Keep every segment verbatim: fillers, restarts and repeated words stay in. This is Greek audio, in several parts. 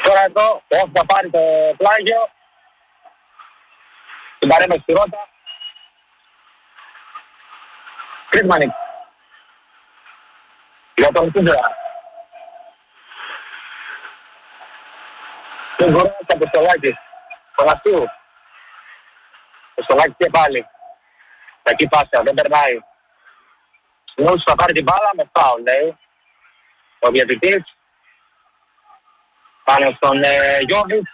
Τώρα εδώ, ο θα πάρει το πλάγιο. Την παρέμβαση στη Ρότα. Κρίτμανικ. Για τον Κούντερα. Τον Γουράς Αποστολάκης. Παγαστίου. Αποστολάκης και πάλι. Κακή πάσα, δεν περνάει. Νους θα πάρει την μπάλα με φάουλ, λέει. Ο διαιτητής. Πάνω στον ε, Γιώβιτς.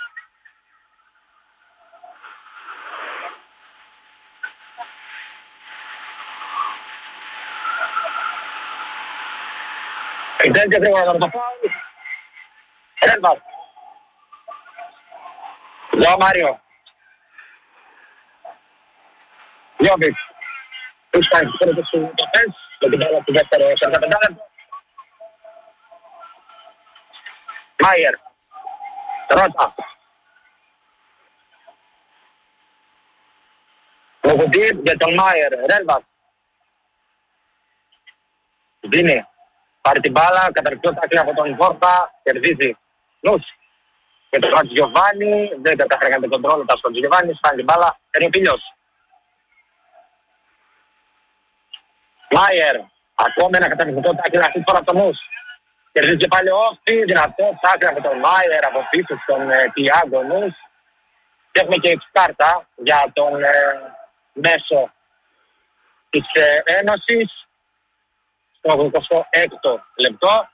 Δεν και γρήγορα να το φάουλ. Ρέλβας. Ζωά Μάριο. Γιώβιτς. Τους κάνει τις πρώτες του καφές. Με την μπάλα του δεύτερο σαράντα πέντε λεπτό. Μάιερ. Ρώτα. Λογοντήρ για τον Μάιερ. Ρέλβας. Δίνει. Πάρει την μπάλα. Καταρριφτό τάκλι από τον Βόρτα. Κερδίζει. Νους. Και τον Χατζιωβάνη. Δεν καταφέρει να τον κοντρόλ. Τα στον Χατζιωβάνη. Σπάνει την μπάλα. Παίρνει ο Πίλιος. Μάιερ. Ακόμα ένα καταρριφτό τάκλι αυτή τη φορά από τον Νους. Κερδίζει και πάλι όφη, δυνατό, ψάχνει από τον Μάιερ, από πίσω στον ε, Τιάγκο Νους. Και έχουμε και εξκάρτα για τον ε, μέσο της ε, Ένωσης στο ογδοηκοστό έκτο λεπτό.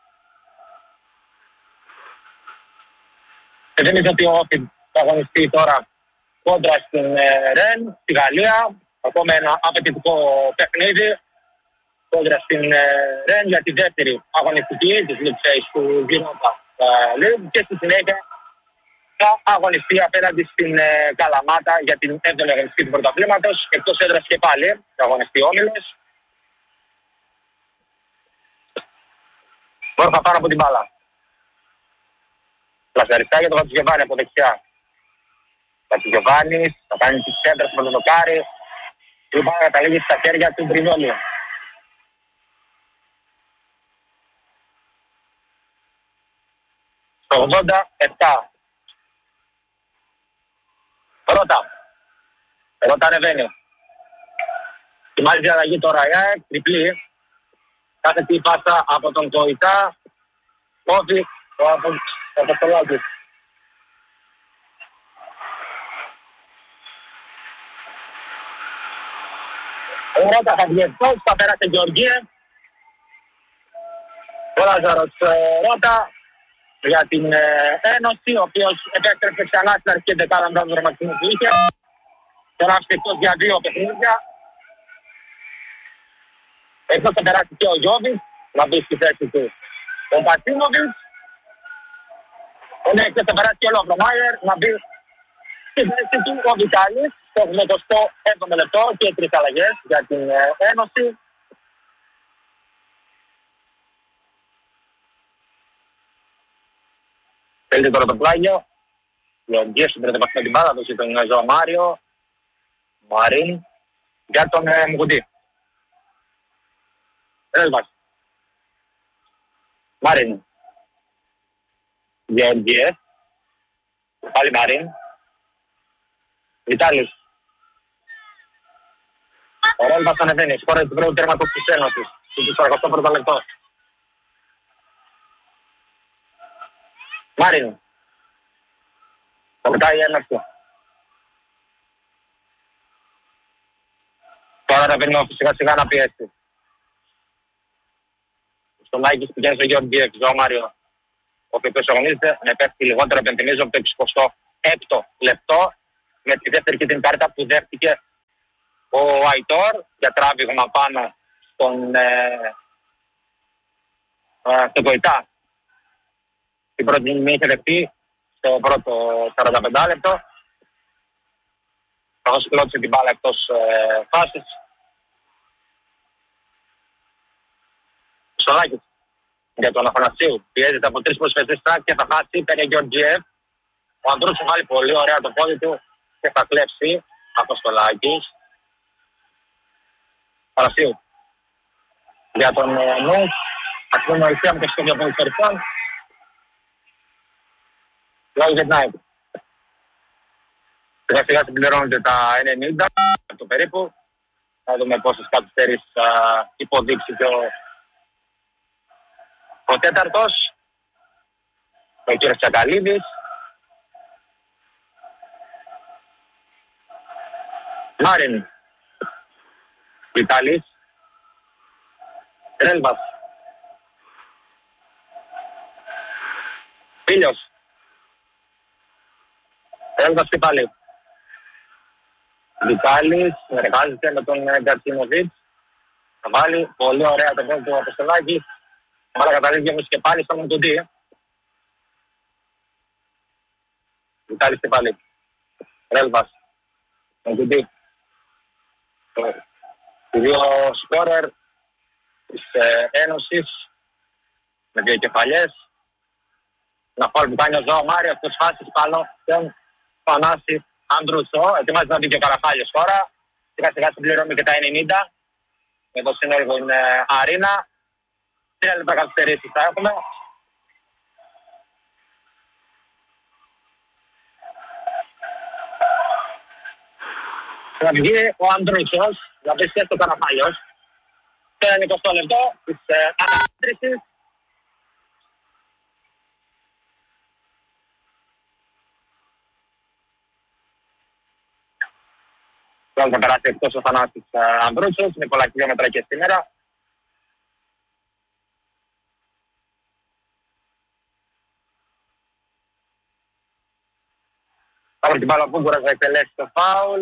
Και δεν είναι ότι ο Όφη θα αγωνιστεί τώρα κόντρα στην ε, Ρεν, στη Γαλλία. Ακόμα ένα απαιτητικό παιχνίδι. Κόντρα στην ε, Ρεν για τη δεύτερη αγωνιστική της Λιψέης του Γινότα Λίγκ και στη συνέχεια θα αγωνιστεί απέναντι στην ε, Καλαμάτα για την έβδομη αγωνιστική του πρωταθλήματος. Εκτός έδρας και πάλι θα αγωνιστεί όμιλος. Τώρα θα πάρω από την μπάλα. Πλασαριστά για τον Χατζιωβάνη από δεξιά. Χατζιωβάνης θα κάνει τις κέντρες με τον Δοκάρη. Η μπάλα καταλήγει στα χέρια του Μπρινιόλη. Στο ογδόντα επτά. Ρώτα. Ρώτα ανεβαίνει. Ετοιμάζει αλλαγή τώρα η ΑΕΚ, τριπλή. Κάθεται η πάσα από τον Κοϊτά. Όφη, ο Αποστολάκης. Ο Ρώτα θα βγει εκτός, θα περάσει Γεωργίε. Ο Λάζαρος Ρώτα για την ε, Ένωση, ο οποίος επέστρεψε ξανά στην αρχική δεκάδα μετά τον δραματισμό που είχε. Τώρα αυτός για δύο παιχνίδια. Εκτός θα περάσει και ο Γιώβιτς, να μπει στη θέση του ο Πατσίνοβιτς. Ναι, εκτός θα περάσει και ο Λόβρομάιερ, να μπει στη θέση του ο Βιτάλης. Το ογδοηκοστό έβδομο λεπτό και τρεις αλλαγές για την ε, Ένωση. Θέλετε τώρα το πλάγιο. Λογγίες που πρέπει να την μπάλα, δώσει τον Ζωά Μάριο. Μαρίν. Για τον ε, Μουκουτή. Ρέλβας. Μαρίν. Γεωργίες. Πάλι Μαρίν. Βιτάλης. Ο Ρέλβας ανεβαίνει. Σκόρε του πρώτου τέρματος της Ένωσης. Στο σαρκοστό πρώτο λεπτό. Μάριν. Το πετάει ένα αυτό. Τώρα θα παίρνει σιγά σιγά να πιέσει. Στο Λάκης πηγαίνει στο Γεωργιέφ, Ζωά Μάριο. Ο οποίος αγωνίζεται με πέφτει λιγότερο, επενθυμίζω, από το εξηκοστό έκτο λεπτό. Με τη δεύτερη και την κάρτα που δέχτηκε ο Αϊτόρ για τράβηγμα πάνω στον ε, ε, στο Κοϊτά. Την πρώτη μήνυ είχε δεχτεί στο πρώτο σαράντα πέντε λεπτό. Καθώς κλώτησε την μπάλα εκτός ε, φάσης. Στολάκης για τον Αφανασίου. Πιέζεται από τρεις προσφετές τράκ και θα χάσει. Παίρνει Γεωργιέφ. Ο Ανδρούς θα βάλει πολύ ωραία το πόδι του και θα κλέψει από Στολάκης. Αφανασίου. Για τον ε, Νους. Ακτινομοριστία με το σχέδιο των ιστορικών. Λόγω για την ΑΕΚ. Σιγά σιγά συμπληρώνονται τα ενενήντα, το περίπου. Θα δούμε πόσες καθυστερήσεις θα υποδείξει και ο, ο τέταρτος, ο κύριος Τσακαλίδης. Μάριν, Βιτάλης, Ρέλβας, Φίλιος, Ρέλβας και πάλι. Βιτάλης, εργάζεται με τον Γκατσίνοβιτς. Θα βάλει πολύ ωραία το πρώτο του Αποστολάκη. Αλλά καταλήγει όμως και πάλι στον Μουντουντή. Βιτάλης και πάλι. Ρέλβας. Μουντουντή. Οι δύο σκόρερ της ε, Ένωσης με δύο κεφαλιές. Να φάλει που κάνει ο Ζωό Μάριος στις φάσεις πάνω στον Θανάση Ανδρούτσο. Ετοιμάζει να μπει και ο Καραφάλιος τώρα. Σιγά σιγά συμπληρώνουμε και τα ενενήντα. Με το συνέργο είναι Αρίνα. Τρία λεπτά καθυστερήσεις θα έχουμε. Θα βγει ο Ανδρούτσος, να πει και στο Καραφάλιος. Σε ένα εικοστό λεπτό της αναμέτρησης. Τώρα θα περάσει εκτός ο Θανάσης Ανδρούτσος, με πολλά χιλιόμετρα και σήμερα. Πάμε την μπάλα Βούγκουρας να εκτελέσει το φάουλ.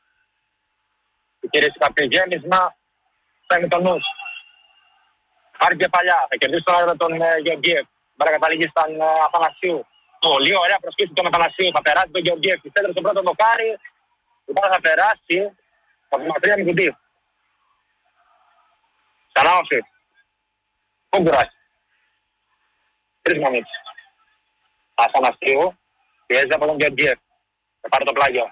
Η κυρίση κάποιο γέμισμα. Φτάνει τον νους. Άρη και παλιά. Θα κερδίσει τον άλλο τον Γεωργίευ. Μπάρα καταλήγει στον Αθανασίου. Πολύ ωραία προσκλήση τον Αθανασίου. Θα περάσει τον Γεωργίευ. Πιστεύω στον πρώτο δοκάρι. Τώρα θα περάσει από τη μακριά Μουντουντή. Ξανά όφη. Βούγκουρας. Τρεις μονίτσες. Αθανασίου. Πιέζει από τον Γεωργίευ. Θα πάρει το πλάγιο.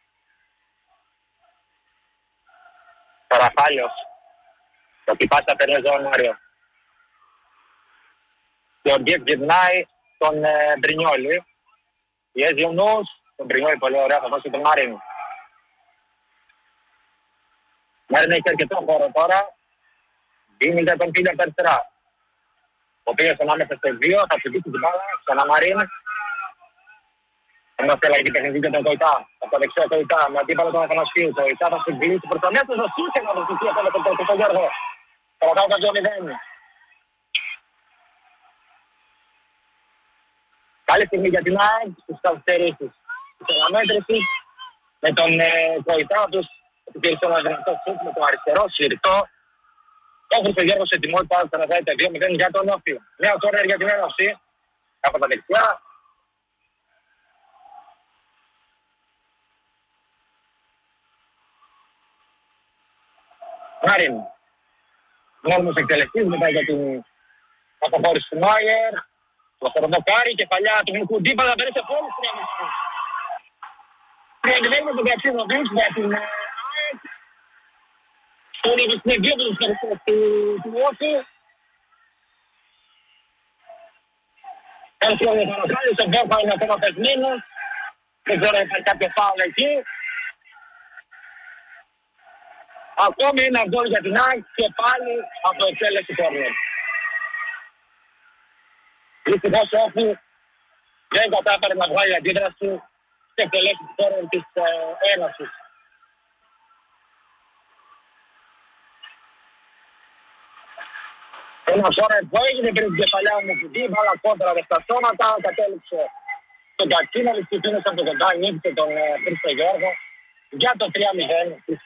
Καραφάλιος. Το κοιτάσα περνέζω ο Μάριο. Γεωργίευ γυρνάει τον ε, Μπρινιόλη. Πιέζει ο νους. Τον Μπρινιόλη πολύ ωραία. Θα δώσει τον Μάριν. Μάριν έχει αρκετό χώρο τώρα. Δίνει για τον Πίλια αριστερά. Ο οποίος ανάμεσα σε δύο θα ψηφίσει την μπάλα. Ξανά Μάριν. Ένας έλεγε παιχνίδι και τον Κοϊτά. Από το δεξιό Κοϊτά. Με αντίπαλο τον Αθανασίου. Το Κοϊτά θα συγκλήσει προς το μέσο. Το σούτ να το σούτ από τον τον Γιώργο. Κρατάω το δύο μηδέν. Καλή στιγμή για την ΑΕΚ στις καθυστερήσεις της αναμέτρησης. Με τον Κοϊτά τους επιχειρήσει ένα δυνατό σούτ με το αριστερό συρτό. Όφησε ο Γιώργος ετοιμότητα θα να δείτε δύο μηδέν για τον Όφιο. Νέο κόρνερ για την Ένωση. Από τα δεξιά. Μάριν. Νόμιμος εκτελεστής μετά για την αποχώρηση του Νόιερ. Το χοροδοκάρι, κεφαλιά του Μουντουντή. Πάντα περίσε πόλη στην Ένωση. Τριαντιμένει με τον Γκατσίνοβιτς για την ΑΕΚ. Είναι δύο τους περισσότερους του Όφη. Έτσι ο Παναγιώτης, ο Μπόρφα είναι ακόμα πεσμένος. Δεν ξέρω αν υπάρχει κάποιο φάουλ εκεί. Ακόμη ένα γκολ για την ΑΕΚ και πάλι από εκτέλεση κόρνερ. Δυστυχώς ο Όφη δεν κατάφερε να βγάλει αντίδραση και εκτελέσει κόρνερ της ε, Ένωσης. Ένα κόρνερ που έγινε πριν την κεφαλιά μου Μουντουντή, μπάλα κόντρα με στα σώματα, κατέληξε τον Κατσίνοβιτς που πίνωσε από το κοντά, νίκησε τον ε, Χρήστο Γιώργο για το τρία μηδέν.